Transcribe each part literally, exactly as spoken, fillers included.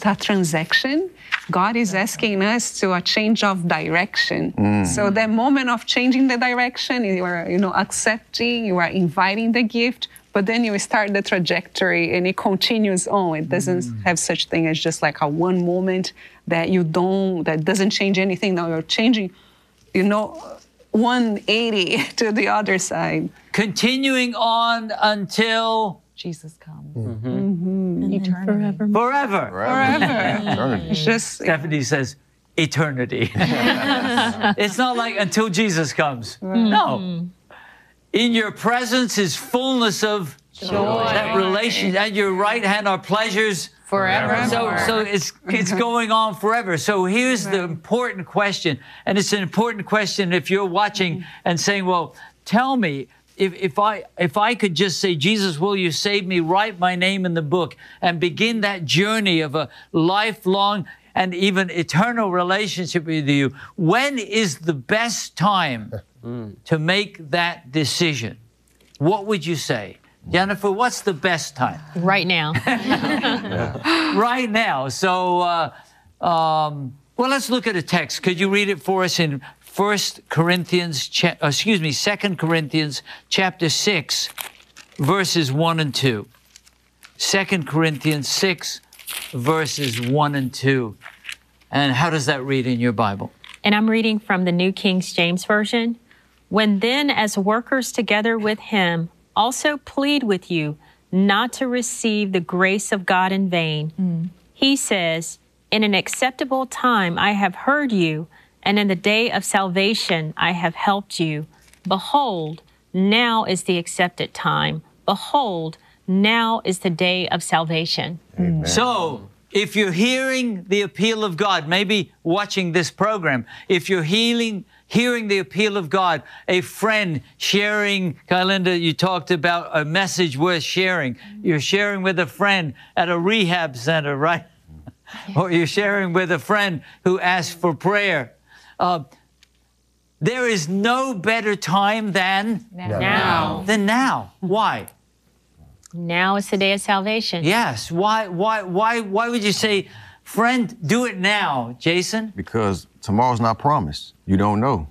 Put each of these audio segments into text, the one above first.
a transaction. God is asking us to a change of direction. Mm. So that moment of changing the direction, you are, you know, accepting, you are inviting the gift, but then you start the trajectory and it continues on. It doesn't mm. have such thing as just like a one moment that you don't, that doesn't change anything. Now you're changing, you know, one eighty to the other side. Continuing on until Jesus comes. Mm-hmm. Mm-hmm. Eternity. Forever. Forever. Forever. Eternity. It's just, Stephanie says, eternity. It's not like until Jesus comes. Right. No. In your presence is fullness of joy. That relation, at your right hand are pleasures forever. So, so it's it's going on forever. So here's the important question, and it's an important question if you're watching and saying, well, tell me, if, if I if I could just say, Jesus, will you save me? Write my name in the book and begin that journey of a lifelong and even eternal relationship with you. When is the best time to make that decision? What would you say? Jennifer, what's the best time? Right now. Right now. So, uh, um, well, let's look at a text. Could you read it for us in First Corinthians, cha- excuse me, Second Corinthians chapter six, verses one and two. Second Corinthians six, verses one and two. And how does that read in your Bible? And I'm reading from the New King James Version. When then, as workers together with him, also plead with you not to receive the grace of God in vain. Mm. He says, in an acceptable time I have heard you, and in the day of salvation I have helped you. Behold, now is the accepted time. Behold, now is the day of salvation. Amen. So, if you're hearing the appeal of God, maybe watching this program, if you're healing, hearing the appeal of God, a friend sharing, Kylinda, you talked about a message worth sharing. You're sharing with a friend at a rehab center, right? Yeah. Or you're sharing with a friend who asked for prayer. Uh, there is no better time than now. now. Than now. Why? Now is the day of salvation. Yes. Why, why, why, why would you say, friend, do it now, Jason? Because tomorrow's not promised. You don't know.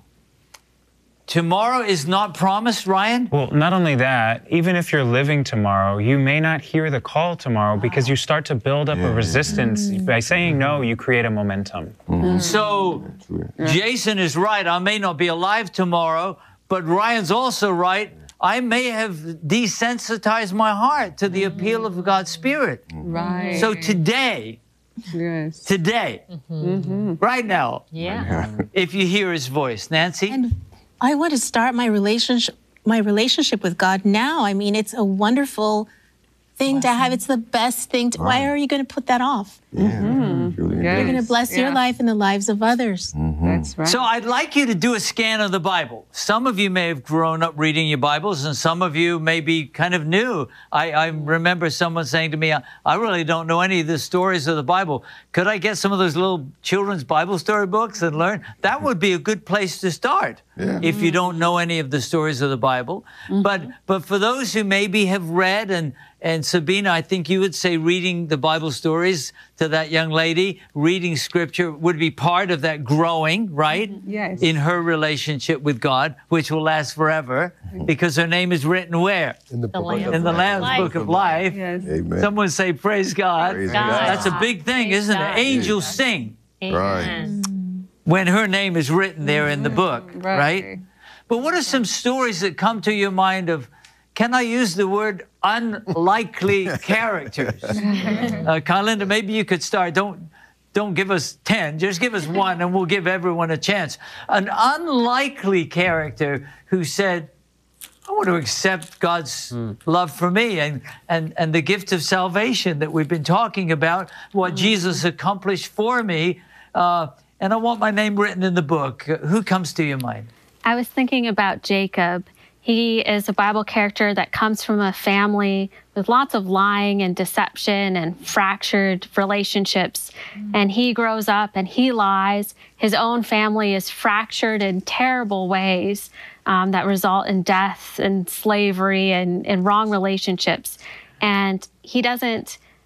Tomorrow is not promised, Ryan? Well, not only that, even if you're living tomorrow, you may not hear the call tomorrow because you start to build up yeah. a resistance. Mm-hmm. By saying no, you create a momentum. Mm-hmm. So, Jason is right. I may not be alive tomorrow, but Ryan's also right. I may have desensitized my heart to the appeal of God's Spirit. Right. So today, yes. today, mm-hmm. right now, yeah. if you hear his voice. Nancy? And I want to start my relationship, my relationship with God now. I mean, it's a wonderful thing to have. It's the best thing. To, right. Why are you going to put that off? Yeah, mm-hmm. really yes. You're going to bless yeah. your life and the lives of others. Mm-hmm. That's right. So I'd like you to do a scan of the Bible. Some of you may have grown up reading your Bibles, and some of you may be kind of new. I, I remember someone saying to me, I, I really don't know any of the stories of the Bible. Could I get some of those little children's Bible story books and learn? That would be a good place to start yeah. if you don't know any of the stories of the Bible. Mm-hmm. But, but for those who maybe have read, and And Sabina, I think you would say reading the Bible stories to that young lady, reading Scripture would be part of that growing, right? Yes. In her relationship with God, which will last forever, because her name is written where? In the, the book Lamb's, in the Lamb's life. Book of Life. Yes. Amen. Someone say, praise God. Praise God. God. That's a big thing, Praise isn't God. it? Angels yeah. sing Amen. when her name is written there in the book, Right. right? But what are some stories that come to your mind of, can I use the word unlikely characters? Uh, Kylinda, maybe you could start. Don't, don't give us ten. Just give us one, and we'll give everyone a chance. An unlikely character who said, I want to accept God's mm. love for me and, and, and the gift of salvation that we've been talking about, what mm. Jesus accomplished for me, uh, and I want my name written in the book. Who comes to your mind? I was thinking about Jacob. He is a Bible character that comes from a family with lots of lying and deception and fractured relationships. Mm-hmm. And he grows up and he lies. His own family is fractured in terrible ways um, that result in death and slavery and, and wrong relationships. And he doesn't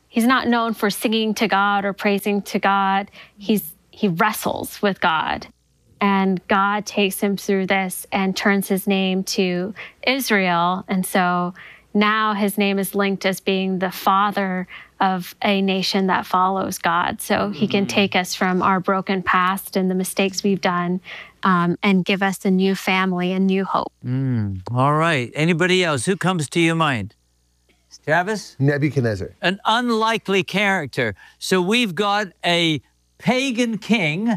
he's not known for singing to God or praising to God. He's he wrestles with God. And God takes him through this and turns his name to Israel. And so now his name is linked as being the father of a nation that follows God. So he can take us from our broken past and the mistakes we've done um, and give us a new family and new hope. Mm. All right. Anybody else? Who comes to your mind? Travis? Nebuchadnezzar. An unlikely character. So we've got a pagan king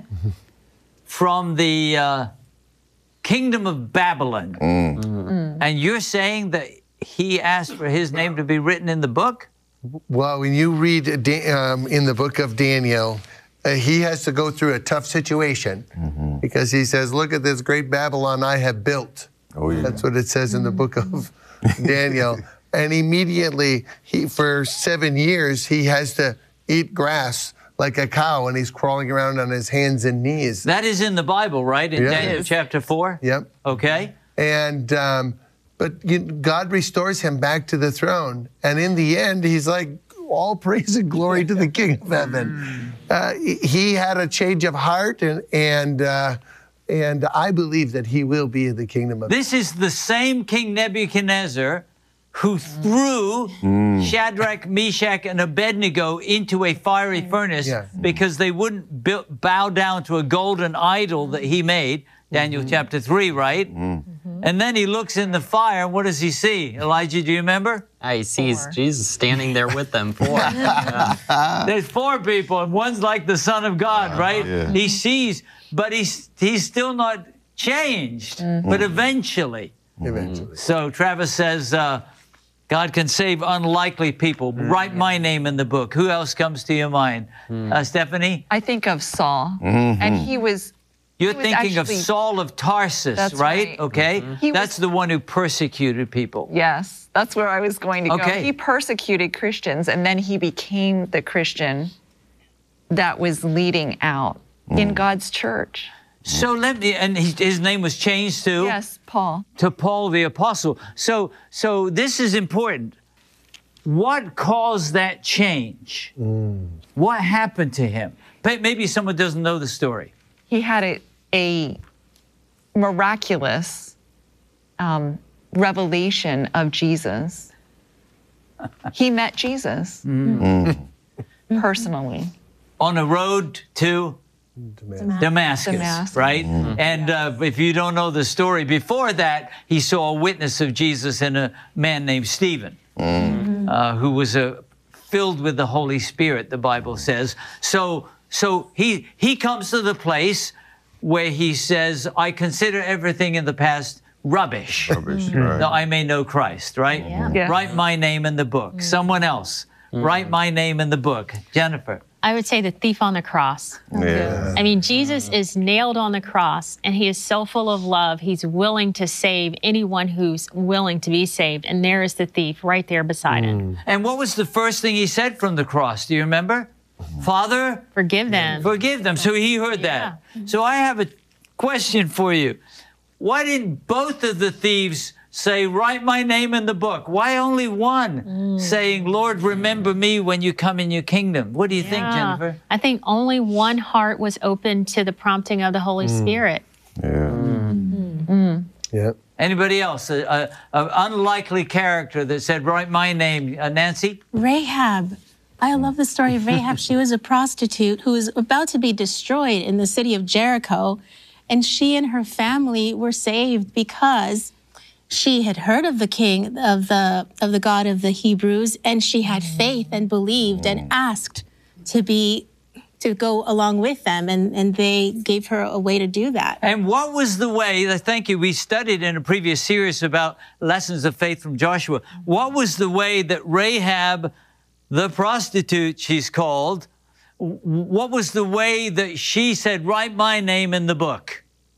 from the uh, kingdom of Babylon. Mm. Mm. And you're saying that he asked for his name to be written in the book? Well, when you read um, in the book of Daniel, uh, he has to go through a tough situation mm-hmm. because he says, look at this great Babylon I have built. Oh, yeah. That's what it says in the book of Daniel. And immediately, he, for seven years, he has to eat grass like a cow, and he's crawling around on his hands and knees. That is in the Bible, right? In yeah. Daniel chapter four? Yep. Okay. And, um, but you know, God restores him back to the throne. And in the end, he's like, all praise and glory to the King of Heaven. Uh, he had a change of heart, and, and, uh, and I believe that he will be in the kingdom of This is the same King Nebuchadnezzar who threw mm. Shadrach, Meshach, and Abednego into a fiery furnace yeah. because they wouldn't bow down to a golden idol that he made, Daniel mm-hmm. chapter three, right? Mm-hmm. And then he looks in the fire, and what does he see? Elijah, do you remember? Uh, he sees four. Jesus standing there with them, four. yeah. There's four people, and one's like the Son of God, right? Yeah. He sees, but he's, he's still not changed, mm-hmm. but eventually. Eventually. So Travis says, uh, God can save unlikely people. Mm-hmm. Write my name in the book. Who else comes to your mind? Mm. Uh, Stephanie? I think of Saul. Mm-hmm. And he was... You're he was thinking actually, of Saul of Tarsus, that's right? right. Okay. Mm-hmm. That's was, the one who persecuted people. Yes, that's where I was going to okay. go. He persecuted Christians, and then he became the Christian that was leading out mm. in God's church. So let me, and he, his name was changed to? Yes, Paul. To Paul the Apostle. So, so this is important. What caused that change? Mm. What happened to him? Maybe someone doesn't know the story. He had a, a miraculous um, revelation of Jesus. He met Jesus mm. personally. On a road to? Damascus, Damascus, Damascus. right? Mm-hmm. And uh, if you don't know the story, before that, he saw a witness of Jesus in a man named Stephen, mm-hmm. uh, who was uh, filled with the Holy Spirit, the Bible says. So, so he, he comes to the place where he says, I consider everything in the past rubbish. Rubbish, mm-hmm. right. I may know Christ, right? Yeah. Yeah. Write my name in the book. Mm-hmm. Someone else, mm-hmm. write my name in the book. Jennifer. I would say the thief on the cross. Yeah. I mean, Jesus is nailed on the cross, and he is so full of love. He's willing to save anyone who's willing to be saved. And there is the thief right there beside mm. him. And what was the first thing he said from the cross? Do you remember? Father, forgive them. Forgive them. So he heard yeah. that. So I have a question for you. Why didn't both of the thieves say, write my name in the book? Why only one mm. saying, Lord, remember me when you come in your kingdom? What do you yeah. think, Jennifer? I think only one heart was open to the prompting of the Holy mm. Spirit. Yeah. Mm. Mm. Yep. Anybody else? An unlikely character that said, write my name. Uh, Nancy? Rahab. I love the story of Rahab. She was a prostitute who was about to be destroyed in the city of Jericho. And she and her family were saved because she had heard of the king, of the of the God of the Hebrews, and she had faith and believed and asked to be to go along with them, and, and they gave her a way to do that. And what was the way, thank you, we studied in a previous series about lessons of faith from Joshua. What was the way that Rahab, the prostitute she's called, what was the way that she said, write my name in the book?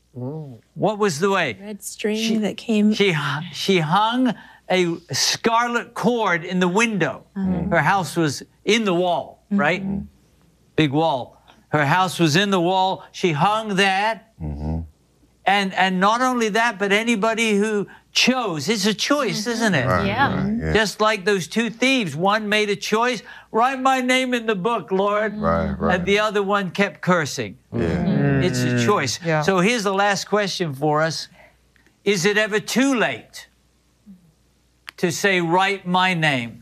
What was the way? Red string she, that came. She, she hung a scarlet cord in the window. Mm-hmm. Her house was in the wall, right? Mm-hmm. Big wall. Her house was in the wall. She hung that. Mm-hmm. And, and not only that, but anybody who chose. It's a choice, isn't it? Right, Yeah. right, yeah. Just like those two thieves. One made a choice, write my name in the book, Lord. Right, right. And the other one kept cursing. Yeah. It's a choice. Yeah. So here's the last question for us. Is it ever too late to say, write my name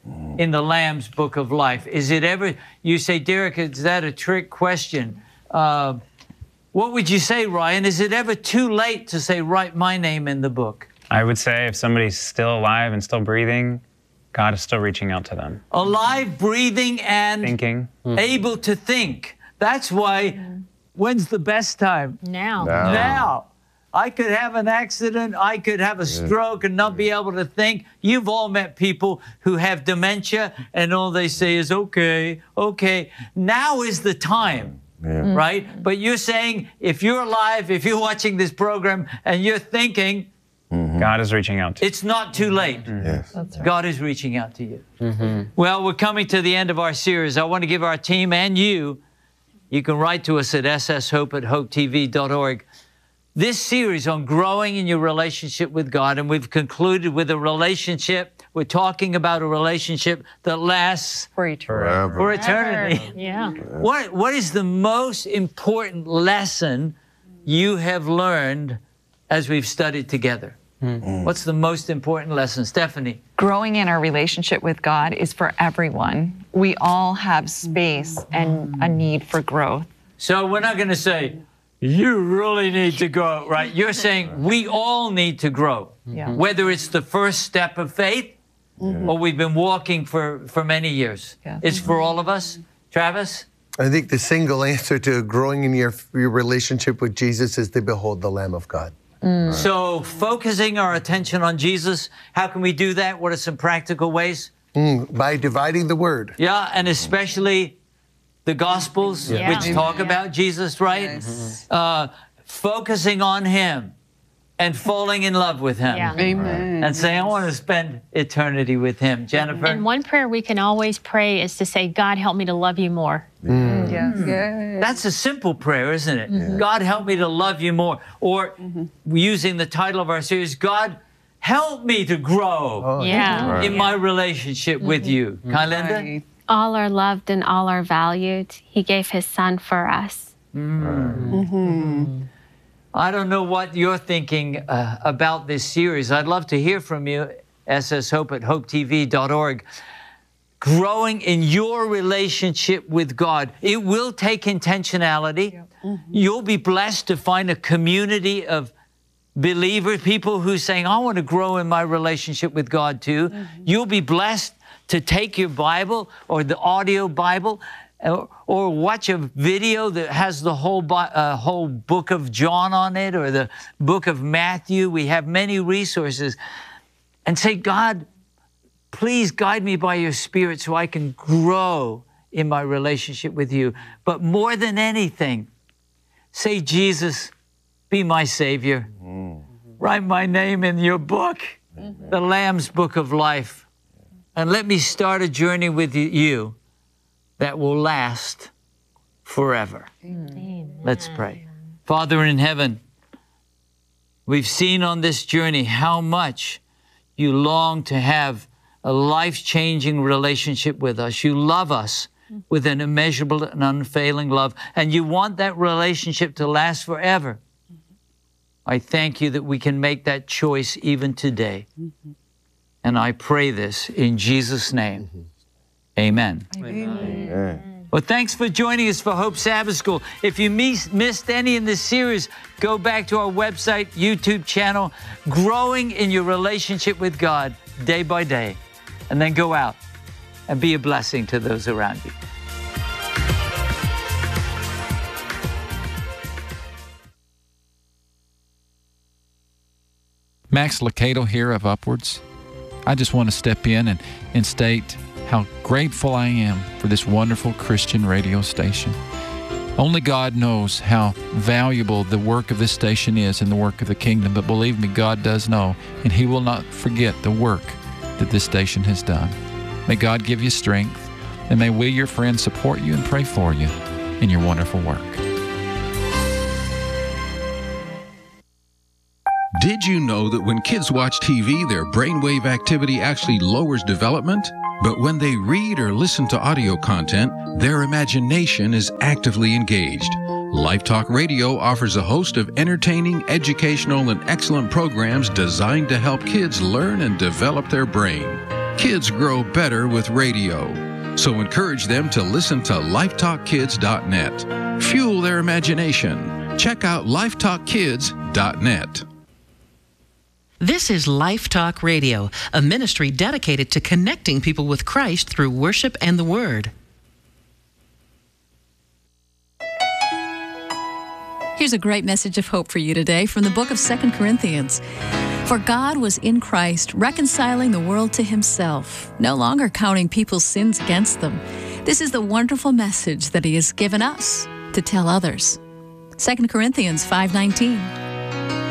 in the Lamb's Book of Life? Is it ever, you say, Derek, is that a trick question? Uh, what would you say, Ryan? Is it ever too late to say, write my name in the book? I would say if somebody's still alive and still breathing, God is still reaching out to them. Alive, breathing, and Thinking. able to think. That's why, when's the best time? Now. Now. Now. I could have an accident, I could have a stroke and not be able to think. You've all met people who have dementia and all they say is, okay, okay. Now is the time, Yeah. right? But you're saying if you're alive, if you're watching this program and you're thinking, God is reaching out to you. it's not too late. Yes. God is reaching out to you. Well, we're coming to the end of our series. I want to give our team and you, you can write to us at s s hope at hope t v dot org. This series on growing in your relationship with God, and we've concluded with a relationship. We're talking about a relationship that lasts For eternity. Forever. for eternity. Yeah. What, what is the most important lesson you have learned as we've studied together? What's the most important lesson? Stephanie? Growing in our relationship with God is for everyone. We all have space and a need for growth. So we're not going to say, you really need to grow, right? You're saying we all need to grow. Yeah. Whether it's the first step of faith or we've been walking for, for many years. Yeah. It's for all of us. Travis? I think the single answer to growing in your, your relationship with Jesus is to behold the Lamb of God. So focusing our attention on Jesus, how can we do that? What are some practical ways? Mm, by dividing the word. Yeah, and especially the Gospels, Yeah. which talk about Jesus, right? Yes. Uh, focusing on Him and falling in love with Him. Yeah. Amen. And saying, I want to spend eternity with Him. Jennifer? And one prayer we can always pray is to say, God, help me to love you more. Yes. Yes. That's a simple prayer, isn't it? God, help me to love you more. Or using the title of our series, God, help me to grow Yeah. Right. in my relationship with you. Kylinda? Right. All are loved and all are valued. He gave his son for us. I don't know what you're thinking uh, about this series. I'd love to hear from you. S S Hope at hope t v dot org. Growing in your relationship with God. It will take intentionality. You'll be blessed to find a community of believers, people who are saying, I want to grow in my relationship with God too. You'll be blessed to take your Bible or the audio Bible or, or watch a video that has the whole, Bi- uh, whole book of John on it or the book of Matthew. We have many resources. And say, God, please guide me by your Spirit so I can grow in my relationship with you. But more than anything, say, Jesus, be my Savior. Write my name in your book, the Lamb's Book of Life. And let me start a journey with you that will last forever. Let's pray. Father in heaven, we've seen on this journey how much you long to have a life-changing relationship with us. You love us with an immeasurable and unfailing love, and you want that relationship to last forever. I thank you that we can make that choice even today. And I pray this in Jesus' name. Amen. Amen. Well, thanks for joining us for Hope Sabbath School. If you mis- missed any in this series, go back to our website, YouTube channel, Growing in Your Relationship with God, day by day. And then go out and be a blessing to those around you. Max Lucado here of Upwards. I just want to step in and, and state how grateful I am for this wonderful Christian radio station. Only God knows how valuable the work of this station is in the work of the kingdom, but believe me, God does know, and He will not forget the work that this station has done. May God give you strength, and may we, your friends, support you and pray for you in your wonderful work. Did you know that when kids watch T V, their brainwave activity actually lowers development? But when they read or listen to audio content, their imagination is actively engaged. Life Talk Radio offers a host of entertaining, educational, and excellent programs designed to help kids learn and develop their brain. Kids grow better with radio. So encourage them to listen to life talk kids dot net. Fuel their imagination. Check out life talk kids dot net. This is Life Talk Radio, a ministry dedicated to connecting people with Christ through worship and the Word. Here's a great message of hope for you today from the book of Second Corinthians. For God was in Christ, reconciling the world to himself, no longer counting people's sins against them. This is the wonderful message that he has given us to tell others. Second Corinthians five nineteen.